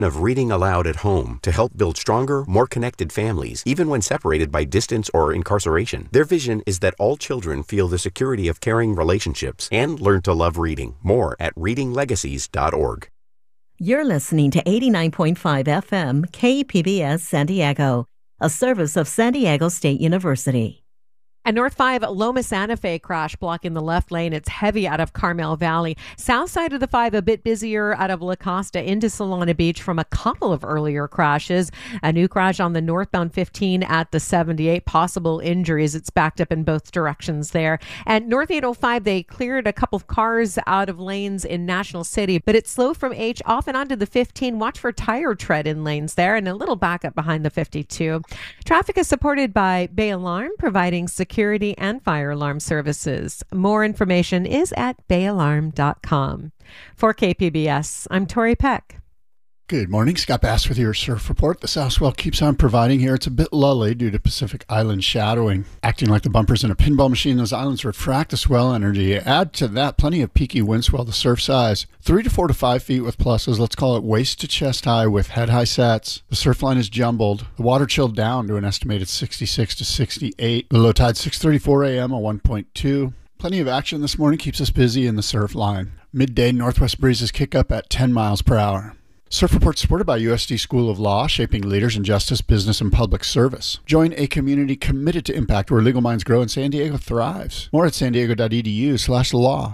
of reading aloud at home to help build stronger, more connected families, even when separated by distance or incarceration. Their vision is that all children feel the security of caring relationships and learn to love reading. More at readinglegacies.org. You're listening to 89.5 FM KPBS San Diego, a service of San Diego State University. A North 5 Loma Santa Fe crash blocking the left lane. It's heavy out of Carmel Valley. South side of the 5 a bit busier out of La Costa into Solana Beach from a couple of earlier crashes. A new crash on the northbound 15 at the 78. Possible injuries. It's backed up in both directions there. And North 805, they cleared a couple of cars out of lanes in National City, but it's slow from H off and onto the 15. Watch for tire tread in lanes there and a little backup behind the 52. Traffic is supported by Bay Alarm, providing security and fire alarm services. More information is at bayalarm.com. For KPBS, I'm Tori Peck. Good morning. Scott Bass with your surf report. The South Swell keeps on providing here. It's a bit lully due to Pacific Island shadowing. Acting like the bumpers in a pinball machine, those islands refract the swell energy. Add to that plenty of peaky wind swell to surf size. 3 to 4 to 5 feet with pluses. Let's call it waist to chest high with head high sets. The surf line is jumbled. The water chilled down to an estimated 66 to 68. The low tide 6:34 a.m. at 1.2. Plenty of action this morning keeps us busy in the surf line. Midday northwest breezes kick up at 10 miles per hour. Surf Report supported by USD School of Law, shaping leaders in justice, business, and public service. Join a community committed to impact where legal minds grow and San Diego thrives. More at sandiego.edu/law.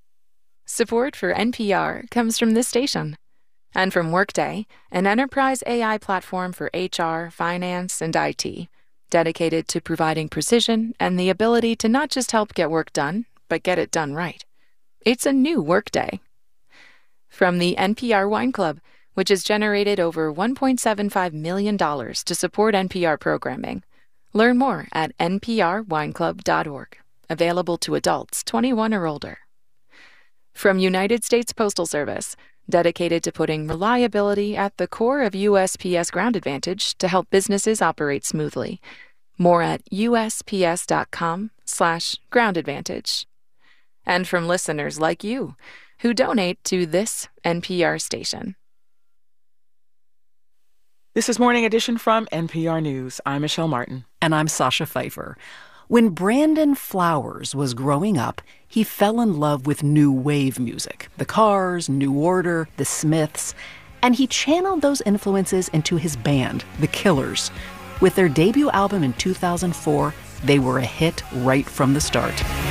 Support for NPR comes from this station and from Workday, an enterprise AI platform for HR, finance, and IT, dedicated to providing precision and the ability to not just help get work done, but get it done right. It's a new Workday. From the NPR Wine Club, which has generated over $1.75 million to support NPR programming. Learn more at nprwineclub.org. Available to adults 21 or older. From United States Postal Service, dedicated to putting reliability at the core of USPS Ground Advantage to help businesses operate smoothly. More at usps.com/groundadvantage. And from listeners like you, who donate to this NPR station. This is Morning Edition from NPR News. I'm Michelle Martin. And I'm Sasha Pfeiffer. When Brandon Flowers was growing up, he fell in love with new wave music. The Cars, New Order, The Smiths. And he channeled those influences into his band, The Killers. With their debut album in 2004, they were a hit right from the start.